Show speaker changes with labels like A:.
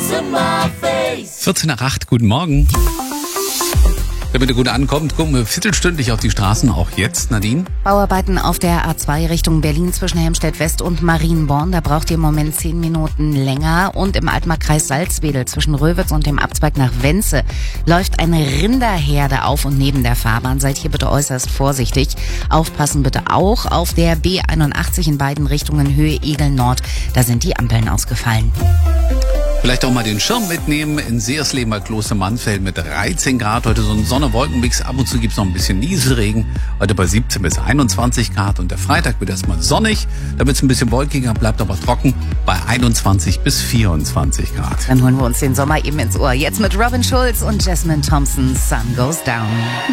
A: 14 nach 8, guten Morgen. Damit ihr gut ankommt, gucken wir viertelstündlich auf die Straßen, auch jetzt, Nadine.
B: Bauarbeiten auf der A2 Richtung Berlin zwischen Helmstedt-West und Marienborn. Da braucht ihr im Moment 10 Minuten länger. Und im Altmarkkreis Salzwedel zwischen Röwitz und dem Abzweig nach Wenze läuft eine Rinderherde auf und neben der Fahrbahn. Seid hier bitte äußerst vorsichtig. Aufpassen bitte auch auf der B81 in beiden Richtungen Höhe Egel Nord. Da sind die Ampeln ausgefallen.
A: Vielleicht auch mal den Schirm mitnehmen. In Seersleben bei Kloster Mannfeld mit 13 Grad. Heute so ein Sonne-Wolken-Mix. Ab und zu gibt's noch ein bisschen Nieselregen. Heute bei 17 bis 21 Grad. Und der Freitag wird erstmal sonnig. Da wird's ein bisschen wolkiger, bleibt aber trocken bei 21 bis 24 Grad.
B: Dann holen wir uns den Sommer eben ins Ohr. Jetzt mit Robin Schulz und Jasmine Thompson, Sun Goes Down.